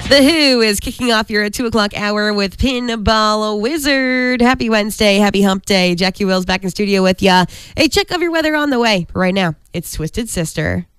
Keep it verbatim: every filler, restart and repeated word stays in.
The Who is kicking off your two o'clock hour with Pinball Wizard. Happy Wednesday. Happy hump day. Jackie Wills back in studio with ya. A check of your weather on the way. Right now, it's Twisted Sister.